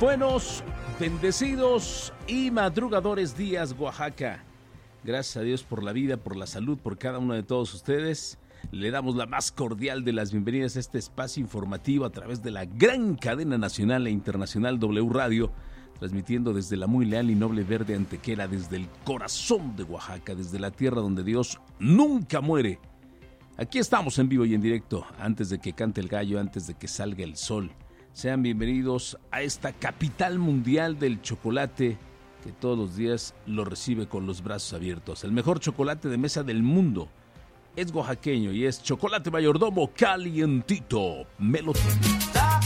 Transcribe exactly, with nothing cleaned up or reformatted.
Buenos, bendecidos y madrugadores días, Oaxaca. Gracias a Dios por la vida, por la salud, por cada uno de todos ustedes. Le damos la más cordial de las bienvenidas a este espacio informativo a través de la gran cadena nacional e internacional W Radio, transmitiendo desde la muy leal y noble Verde Antequera, desde el corazón de Oaxaca, desde la tierra donde Dios nunca muere. Aquí estamos en vivo y en directo, antes de que cante el gallo, antes de que salga el sol. Sean bienvenidos a esta capital mundial del chocolate, que todos los días lo recibe con los brazos abiertos. El mejor chocolate de mesa del mundo es oaxaqueño y es Chocolate Mayordomo Calientito. Me lo tomo.